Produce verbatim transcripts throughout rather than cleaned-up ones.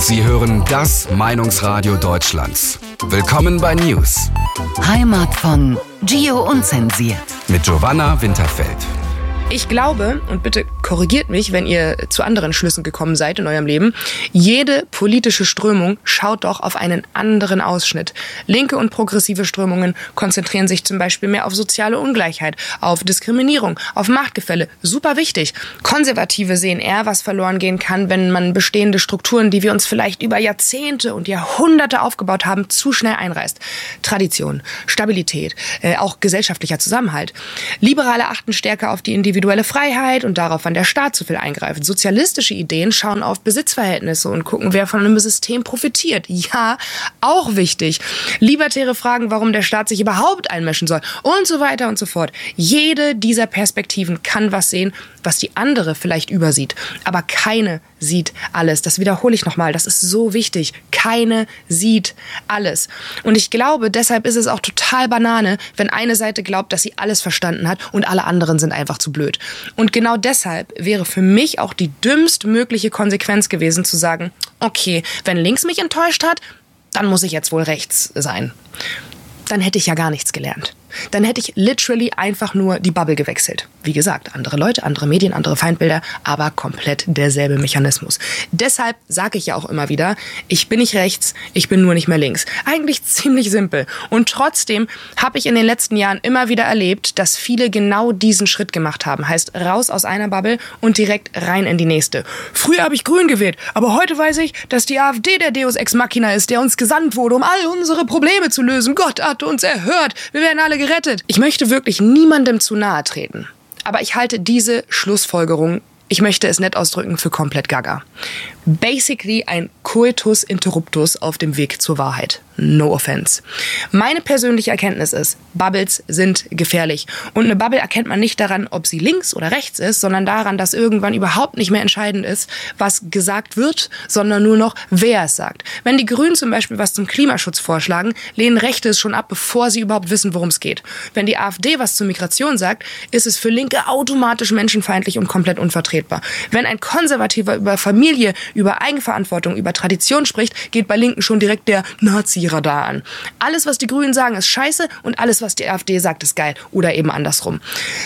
Sie hören das Meinungsradio Deutschlands. Willkommen bei News. Heimat von Gio Unzensiert. Mit Giovanna Winterfeld. Ich glaube, und bitte korrigiert mich, wenn ihr zu anderen Schlüssen gekommen seid in eurem Leben, jede politische Strömung schaut doch auf einen anderen Ausschnitt. Linke und progressive Strömungen konzentrieren sich zum Beispiel mehr auf soziale Ungleichheit, auf Diskriminierung, auf Machtgefälle. Super wichtig. Konservative sehen eher, was verloren gehen kann, wenn man bestehende Strukturen, die wir uns vielleicht über Jahrzehnte und Jahrhunderte aufgebaut haben, zu schnell einreißt. Tradition, Stabilität, äh, auch gesellschaftlicher Zusammenhalt. Liberale achten stärker auf die individuelle Freiheit und darauf, wann der Staat zu viel eingreift. Sozialistische Ideen schauen auf Besitzverhältnisse und gucken, wer von einem System profitiert. Ja, auch wichtig. Libertäre fragen, warum der Staat sich überhaupt einmischen soll und so weiter und so fort. Jede dieser Perspektiven kann was sehen, was die andere vielleicht übersieht. Aber keine sieht alles. Das wiederhole ich nochmal. Das ist so wichtig. Keine sieht alles. Und ich glaube, deshalb ist es auch total Banane, wenn eine Seite glaubt, dass sie alles verstanden hat und alle anderen sind einfach zu blöd. Und genau deshalb wäre für mich auch die dümmstmögliche Konsequenz gewesen, zu sagen, okay, wenn links mich enttäuscht hat, dann muss ich jetzt wohl rechts sein. Dann hätte ich ja gar nichts gelernt. Dann hätte ich literally einfach nur die Bubble gewechselt. Wie gesagt, andere Leute, andere Medien, andere Feindbilder, aber komplett derselbe Mechanismus. Deshalb sage ich ja auch immer wieder, ich bin nicht rechts, ich bin nur nicht mehr links. Eigentlich ziemlich simpel. Und trotzdem habe ich in den letzten Jahren immer wieder erlebt, dass viele genau diesen Schritt gemacht haben. Heißt, raus aus einer Bubble und direkt rein in die nächste. Früher habe ich grün gewählt, aber heute weiß ich, dass die AfD der Deus Ex Machina ist, der uns gesandt wurde, um all unsere Probleme zu lösen. Gott hat uns erhört. Wir werden alle gerettet. Ich möchte wirklich niemandem zu nahe treten. Aber ich halte diese Schlussfolgerung, ich möchte es nett ausdrücken, für komplett gaga. Basically ein Coitus interruptus auf dem Weg zur Wahrheit. No offense. Meine persönliche Erkenntnis ist, Bubbles sind gefährlich. Und eine Bubble erkennt man nicht daran, ob sie links oder rechts ist, sondern daran, dass irgendwann überhaupt nicht mehr entscheidend ist, was gesagt wird, sondern nur noch, wer es sagt. Wenn die Grünen zum Beispiel was zum Klimaschutz vorschlagen, lehnen Rechte es schon ab, bevor sie überhaupt wissen, worum es geht. Wenn die AfD was zur Migration sagt, ist es für Linke automatisch menschenfeindlich und komplett unvertretbar. Wenn ein Konservativer über Familie, über Eigenverantwortung, über Tradition spricht, geht bei Linken schon direkt der Nazi-Radar an. Alles, was die Grünen sagen, ist scheiße und alles, was die AfD sagt, ist geil. Oder eben andersrum.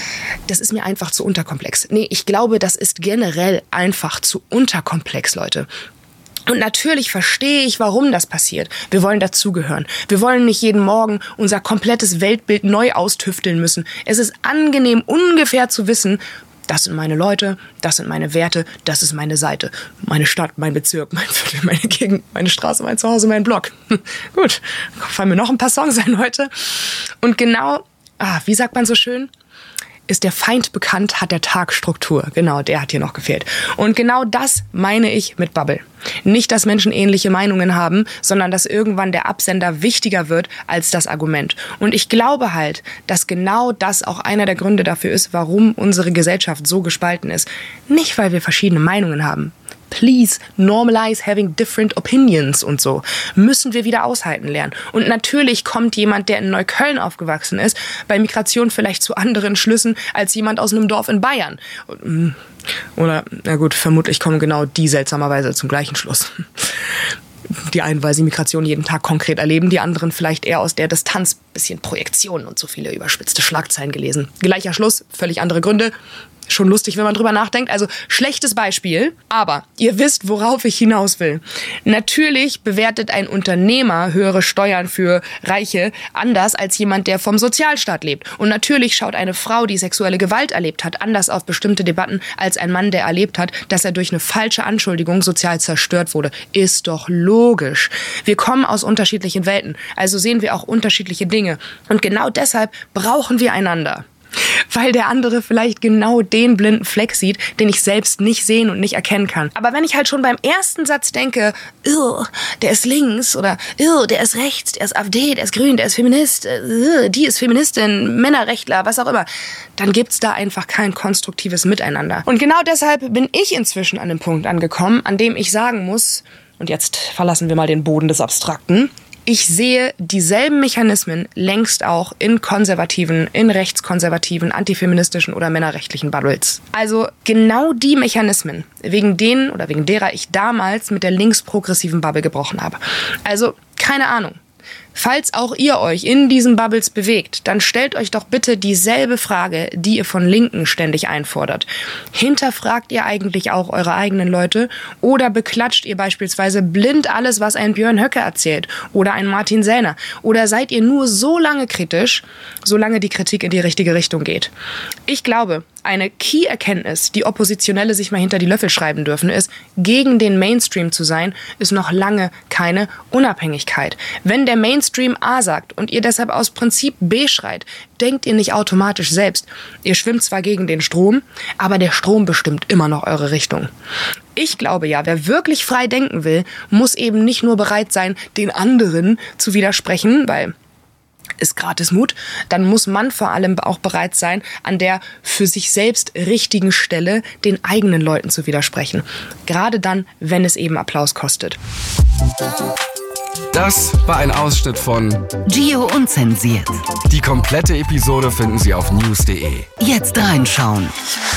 Das ist mir einfach zu unterkomplex. Nee, ich glaube, das ist generell einfach zu unterkomplex, Leute. Und natürlich verstehe ich, warum das passiert. Wir wollen dazugehören. Wir wollen nicht jeden Morgen unser komplettes Weltbild neu austüfteln müssen. Es ist angenehm, ungefähr zu wissen, das sind meine Leute, das sind meine Werte, das ist meine Seite. Meine Stadt, mein Bezirk, mein Viertel, meine Gegend, meine Straße, mein Zuhause, mein Blog. Gut, fallen mir noch ein paar Songs ein heute. Und genau, ah, wie sagt man so schön? Ist der Feind bekannt, hat der Tag Struktur. Genau, der hat hier noch gefehlt. Und genau das meine ich mit Bubble. Nicht, dass Menschen ähnliche Meinungen haben, sondern dass irgendwann der Absender wichtiger wird als das Argument. Und ich glaube halt, dass genau das auch einer der Gründe dafür ist, warum unsere Gesellschaft so gespalten ist. Nicht, weil wir verschiedene Meinungen haben. Please normalize having different opinions und so. Müssen wir wieder aushalten lernen. Und natürlich kommt jemand, der in Neukölln aufgewachsen ist, bei Migration vielleicht zu anderen Schlüssen als jemand aus einem Dorf in Bayern. Oder, na gut, vermutlich kommen genau die seltsamerweise zum gleichen Schluss. Die einen, weil sie Migration jeden Tag konkret erleben, die anderen vielleicht eher aus der Distanz, bisschen Projektionen und so viele überspitzte Schlagzeilen gelesen. Gleicher Schluss, völlig andere Gründe. Schon lustig, wenn man drüber nachdenkt. Also schlechtes Beispiel, aber ihr wisst, worauf ich hinaus will. Natürlich bewertet ein Unternehmer höhere Steuern für Reiche anders als jemand, der vom Sozialstaat lebt. Und natürlich schaut eine Frau, die sexuelle Gewalt erlebt hat, anders auf bestimmte Debatten als ein Mann, der erlebt hat, dass er durch eine falsche Anschuldigung sozial zerstört wurde. Ist doch logisch. Wir kommen aus unterschiedlichen Welten, also sehen wir auch unterschiedliche Dinge. Und genau deshalb brauchen wir einander. Weil der andere vielleicht genau den blinden Fleck sieht, den ich selbst nicht sehen und nicht erkennen kann. Aber wenn ich halt schon beim ersten Satz denke, der ist links oder der ist rechts, der ist AfD, der ist grün, der ist Feminist, die ist Feministin, Männerrechtler, was auch immer, dann gibt's da einfach kein konstruktives Miteinander. Und genau deshalb bin ich inzwischen an dem Punkt angekommen, an dem ich sagen muss, und jetzt verlassen wir mal den Boden des Abstrakten, Ich sehe dieselben Mechanismen längst auch in konservativen, in rechtskonservativen, antifeministischen oder männerrechtlichen Bubbles. Also genau die Mechanismen, wegen denen oder wegen derer ich damals mit der linksprogressiven Bubble gebrochen habe. Also keine Ahnung. Falls auch ihr euch in diesen Bubbles bewegt, dann stellt euch doch bitte dieselbe Frage, die ihr von Linken ständig einfordert. Hinterfragt ihr eigentlich auch eure eigenen Leute oder beklatscht ihr beispielsweise blind alles, was ein Björn Höcke erzählt oder ein Martin Sellner? Oder seid ihr nur so lange kritisch, solange die Kritik in die richtige Richtung geht? Ich glaube, eine Key-Erkenntnis, die Oppositionelle sich mal hinter die Löffel schreiben dürfen, ist, gegen den Mainstream zu sein, ist noch lange keine Unabhängigkeit. Wenn der Mainstream A sagt und ihr deshalb aus Prinzip B schreit, denkt ihr nicht automatisch selbst. Ihr schwimmt zwar gegen den Strom, aber der Strom bestimmt immer noch eure Richtung. Ich glaube ja, wer wirklich frei denken will, muss eben nicht nur bereit sein, den anderen zu widersprechen, weil ist gratis Mut, dann muss man vor allem auch bereit sein, an der für sich selbst richtigen Stelle den eigenen Leuten zu widersprechen. Gerade dann, wenn es eben Applaus kostet. Das war ein Ausschnitt von Gio Unzensiert. Die komplette Episode finden Sie auf news punkt de. Jetzt reinschauen.